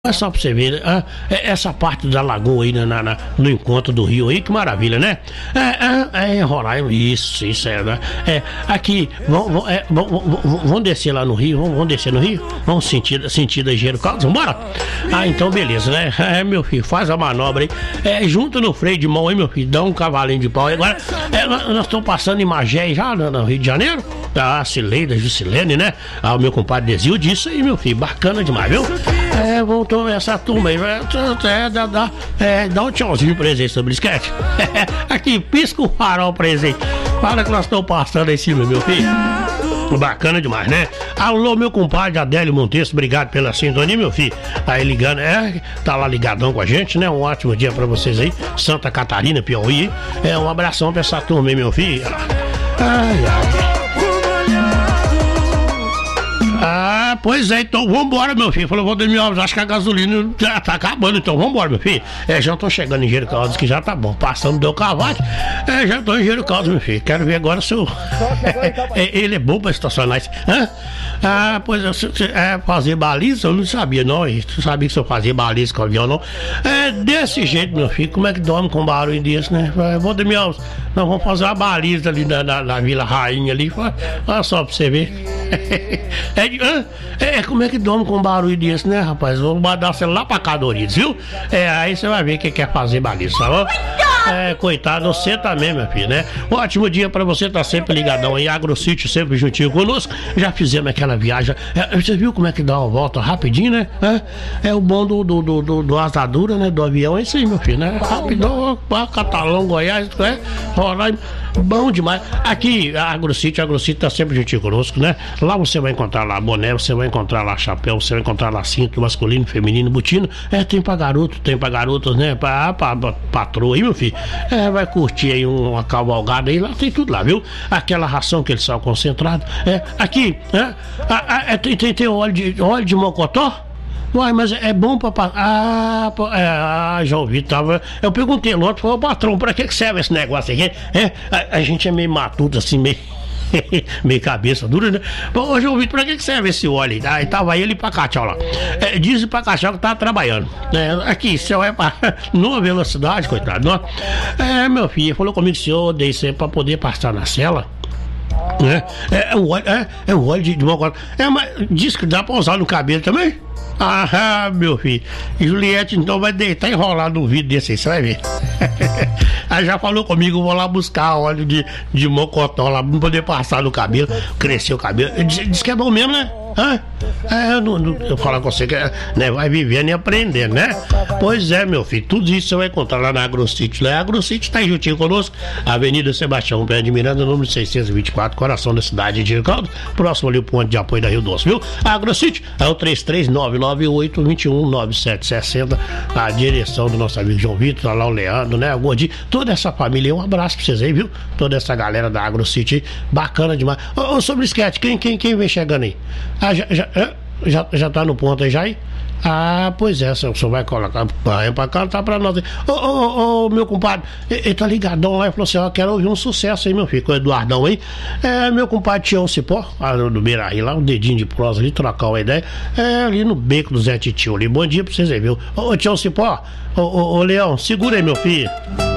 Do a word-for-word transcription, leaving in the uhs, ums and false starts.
É só pra você ver, ah, essa parte da lagoa aí, na, na, no encontro do rio aí, que maravilha, né? É, é, é Roraima, isso, isso é, né? É, aqui, vamos é, vão descer lá no rio, vamos, vamos descer no rio? Vamos sentir, sentir da Engenheiro Caldas, vambora? Ah, então beleza, né? É, meu filho, faz a manobra aí, é, junta no freio de mão aí, meu filho, dá um cavalinho de pau aí. Agora, é, nós estamos passando em Magé já, no, no Rio de Janeiro, a Cileida, Jusilene, né? Ah, o meu compadre Desil disse aí, meu filho, bacana demais, viu? É, voltou essa turma aí, é, dá, dá, é, dá um tchauzinho pra eles aí sobre o esquete. Aqui, pisca o farol pra eles aí. Fala que nós estamos passando aí em cima, meu filho. Bacana demais, né? Alô, meu compadre Adélio Monteiro, obrigado pela sintonia, meu filho. Tá aí ligando, é, tá lá ligadão com a gente, né? Um ótimo dia pra vocês aí. Santa Catarina, Piauí. É, um abração pra essa turma aí, meu filho. Ai, ai. Ah, pois é, então vambora, meu filho. Falou, Valdemir Alves, acho que a gasolina já tá acabando, então vambora, meu filho. É, já tô chegando em Engenheiro Caldas, que já tá bom. Passando do Cavalo. É, já tô em Engenheiro Caldas, meu filho. Quero ver agora se eu... Ele é bom pra estacionar isso. Hã? Ah, pois é, fazer baliza, eu não sabia, não. Tu sabia que se eu fazia baliza com o avião, não? É, desse jeito, meu filho. Como é que dorme com um barulho desse, né? Valdemir Alves, nós vamos fazer uma baliza ali na, na, na Vila Rainha ali. Olha só pra você ver. É, é, é, como é que dorme com um barulho desse, né, rapaz? Vou mandar você lá pra Cadorides, viu? É, aí você vai ver quem quer fazer baliza, tá bom? É, coitado, você também, meu filho, né? Ótimo dia pra você, tá sempre ligadão aí, AgroSítio sempre juntinho conosco. Já fizemos aquela viagem. É, você viu como é que dá uma volta rapidinho, né? É, é o bom do, do, do, do, do asadura, né? Do avião, é isso aí, meu filho, né? Rapidão, Catalão, Goiás, é, Roraima, bom demais. Aqui, a AgroSítio, a AgroSítio tá sempre juntinho conosco, né? Lá você vai encontrar lá boné, você vai encontrar lá chapéu, você vai encontrar lá cinto masculino, feminino, botino. É, tem pra garoto, tem pra garotas, né? Pra, pra, pra patroa aí, meu filho. É, vai curtir aí uma cavalgada aí, lá tem tudo lá, viu? Aquela ração, aquele sal concentrado. É, aqui, é, a, a, tem, tem, tem óleo de, óleo de mocotó? Uai, mas é bom pra... Ah, é, ah, já ouvi, tava... Eu perguntei no outro, falou, patrão, pra que serve esse negócio aqui? É, a, a gente é meio matuto, assim, meio... meio cabeça dura, né? Bom, hoje eu ouvi pra que serve esse óleo aí. Aí tava ele pra Cachau lá. É, diz pra Cachau que tá trabalhando. É, aqui, senhor é pra... numa velocidade, coitado. Não? É, meu filho, falou comigo, senhor, dei isso aí pra poder passar na cela. É, é, o óleo, é, é o óleo de, de mocotó. É, mas diz que dá pra usar no cabelo também? Ah, meu filho. Juliette então vai deitar enrolado no vidro desse aí, você vai ver. Aí já falou comigo, eu vou lá buscar óleo de, de mocotó lá pra poder passar no cabelo, crescer o cabelo. Diz, diz que é bom mesmo, né? Hã? É, eu, não, não, eu falo com você que né, vai vivendo e aprendendo, né? Pois é, meu filho, tudo isso você vai encontrar lá na AgroSítio. A AgroSítio tá juntinho conosco, Avenida Sebastião Pé de Miranda, número seiscentos e vinte e quatro, coração da cidade de Engenheiro Caldas, próximo ali o ponto de apoio da Rio Doce, viu? A AgroSítio é o três três nove nove oito, dois um nove sete seis zero, a direção do nosso amigo João Vitor, tá lá o Leandro, né? O Gordinho, toda essa família, um abraço pra vocês aí, viu? Toda essa galera da AgroSítio aí, bacana demais. Ô, ô, sobre o esquete, quem, quem, quem vem chegando aí? Ah, já, já, já, já tá no ponto aí já aí? Ah, pois é, o senhor vai colocar pra, pra cá, tá pra nós. Ô, ô, ô, meu compadre, ele, ele tá ligadão lá e falou assim: ó, quero ouvir um sucesso aí, meu filho, com o Eduardão aí. É, meu compadre Tião Cipó, lá do Beira-Rio, lá, um dedinho de prosa ali, trocar uma ideia. É, ali no beco do Zé Titio ali. Bom dia pra vocês aí, viu? Ô, Tião Cipó, ô, ô, ô, Leão, segura aí, meu filho.